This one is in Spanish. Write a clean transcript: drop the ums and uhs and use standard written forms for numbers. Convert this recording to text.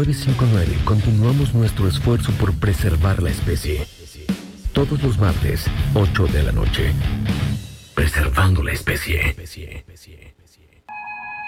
959 continuamos nuestro esfuerzo por preservar la especie. Todos los martes, 8 de la noche. Preservando la especie.